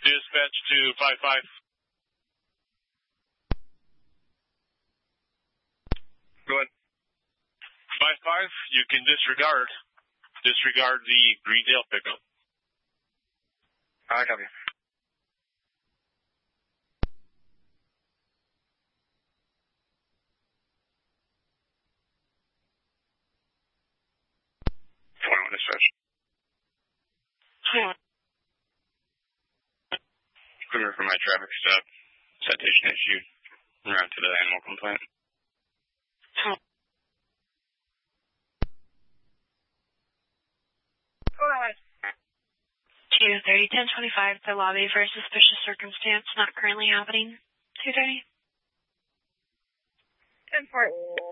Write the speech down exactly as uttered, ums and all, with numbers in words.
Dispatch to five five. Go ahead. five five, you can disregard. Disregard the Greendale pickup. I copy. twenty-one dispatch. Equipment for my traffic stop. Citation issued. Route to the animal complaint. two thirty, ten twenty-five, the lobby for a suspicious circumstance not currently happening. two thirty. ten four.